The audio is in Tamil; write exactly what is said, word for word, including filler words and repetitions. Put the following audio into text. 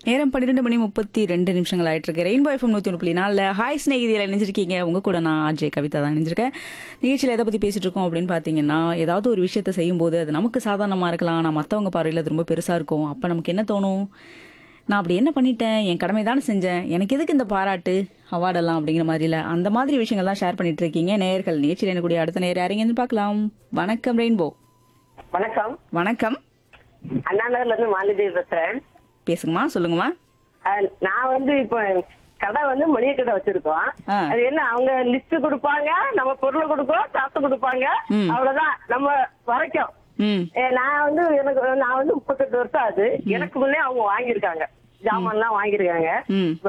நேரம் பன்னிரெண்டு மணி முப்பத்தி ரெண்டு நிமிஷங்கள் ஆயிட்டு இருக்கு. ரெயின்போ எஃப்எம் நூத்தி ஒன்று புள்ளி நாலுல ஹாய் ஸ்நேகிதியில இணைஞ்சிருக்கீங்க. உங்க கூட நான் அஜய் கவிதா தான் இணைஞ்சிருக்கேன். நிகழ்ச்சியில் எதை பத்தி பேசிட்டு இருக்கோம் அப்படின்னு பாத்தீங்கன்னா, ஏதாவது ஒரு விஷயத்த செய்யும் போது அது நமக்கு சாதாரணமா இருக்கலாம், ஆனா மத்தவங்க பார்வையில அது ரொம்ப பெருசா இருக்கும். அப்ப நமக்கு என்ன தோணும்? நான் அப்படி என்ன பண்ணிட்டேன், என் கடமை தானே செஞ்சேன், எனக்கு எதுக்கு இந்த பாராட்டு அவார்டெல்லாம் அப்படிங்கிற மாதிரில அந்த மாதிரி விஷயங்கள்லாம் ஷேர் பண்ணிட்டு இருக்கீங்க நேயர்கள். நிகழ்ச்சியில் எனக்கூடிய அடுத்த நேர் யாரைங்கன்னு பார்க்கலாம். வணக்கம் ரெயின்போ. வணக்கம். வணக்கம், அண்ணா நகர்ல இருந்து மாலிதேவி பேசுறேன். பேசுங்கம்மா, சொல்லுங்கம்மா. அஹ் நான் வந்து இப்போ கடை வந்து மளிகை கடை வச்சிருக்கோம். ஆ. அது என்ன, அவங்க லிஸ்ட் கொடுப்பாங்க, நம்ம பொருளை கொடுப்போம், காசு கொடுப்பாங்க, ம். அவ்வளவுதான் நம்ம வரைக்கும். ம் அஹ் நான் வந்து எனக்கு நான் வந்து முப்பத்தெட்டு வருஷம் ஆகுது. எனக்கு முன்னே அவங்க வாங்கியிருக்காங்க, ஜாமான் எல்லாம் வாங்கியிருக்காங்க. ம்